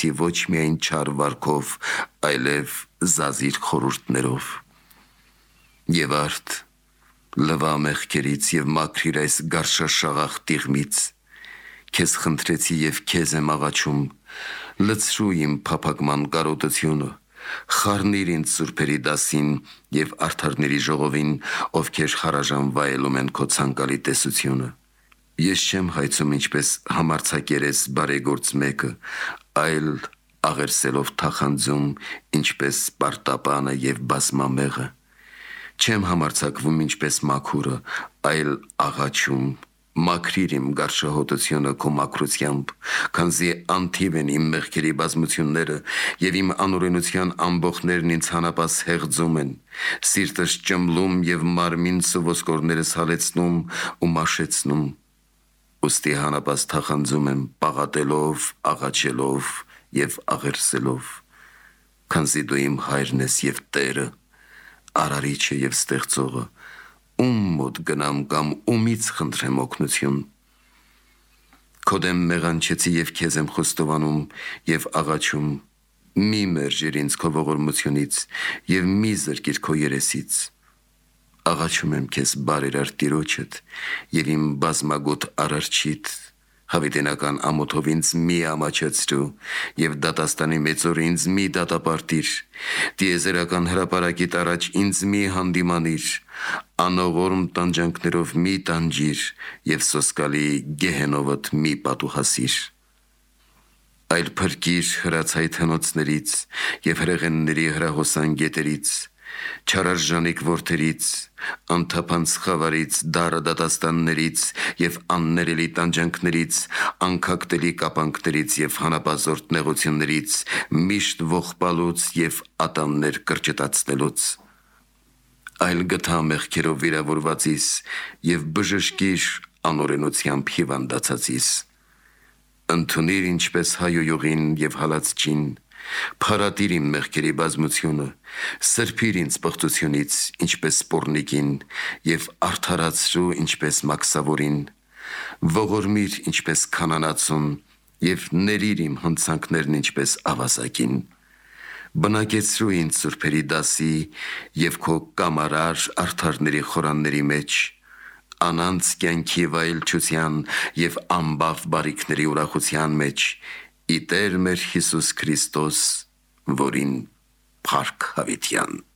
խնդրեցի ոչ միայն չար վարքով, այլև զազիր խորհուրդներով։ Եվ արդ, լվա մեղքերից և մաքրիր այս գարշաշաղախ տիղմից, քեզ խնդրեցի և քեզ եմ աղաչում, լցրու իմ փափագման կարոտությունը, խառնիր ինձ սուրբերի դասին և արդարների ժողովին, ովքեր խարաժան վայելում են քո ցանկալի տեսությունը։ Ես չեմ հայցում ինչպես համարձակերես բարեգործ մեկը, այլ աղերսելով թախանձում, ինչպես պարտապանը և բազմամեղը։ Չեմ համարձակվում ինչպես մաքուրը, այլ աղաչում, մաքրիր իմ գարշահոտությունը քո մաքրությամբ, քանզի անթիվ են իմ մեղքերի բազմությունները, և իմ անօրենության ամբոխներն ինձ հանապաս հեղձում են, սիրտս ճմլում և մարմինս ու ոսկորներս հալեցնում ու մաշեցնում։ Ուստի հանապաս թախանձում եմ պաղատելով, աղաչելով և աղերսելով, քանզի դու իմ հայրն ես և Տերը, արարիչը և ստեղծողը, ում մոտ գնամ կամ ումից խնդրեմ օգնություն։ Քո դեմ մեղանչեցի և քեզ եմ խոստովանում և աղաչում, մի մերժիր ինձ քո ողորմությունից և մի զրկիր քո երեսից։ Աղաչում եմ քեզ բարերար Տիրոջդ և իմ բազմագոտ Արարչիդ, հավիտենական ամոթով ինձ մի ամաչեցրու և դատաստանի մեծ օրը ինձ մի դատապարտիր, տիեզերական հրապարակիդ առաջ ինձ մի հանդիմանիր, անողորմ տանջանքներով մի տանջիր և սոսկալի գեհենովդ մի պատուհասիր։ Այլ փրկիր հրացայտ հնոցներից և հրեղենների հրահոսան գետերից, չարարժանիկ որդերից, անթափանց խավարից, դառը դատաստաններից և աններելի տանջանքներից, անքակտելի կապանքներից և հանապազորդ նեղություններից, միշտ ողբալուց և ատամներ կրճտացնելուց։ Այլ գթա մեղքերով վիրավորվածիս և բժշկիր անօրենությամբ հիվանդացածիս։ Ընդունիր ինչպես հայոյուղին և հալածչին, փարատիր իմ մեղքերի բազմությունը, սրբիր ինձ պղծությունից, ինչպես պոռնիկին, և արդարացրու ինչպես մաքսավորին, ողորմիր ինչպես քանանացուն և ներիր իմ հնցանքներն ինչպես ավազակին։ Բնակեցրու ինձ սուրբերի դասի և քո կամարար արդարների խորանների մեջ, անանց կյանքի վայելչության և անբավ բարիքների ուրախության մեջ, ի Տեր մեր Հիսուս Քրիստոս, որին փառք հավիտյան։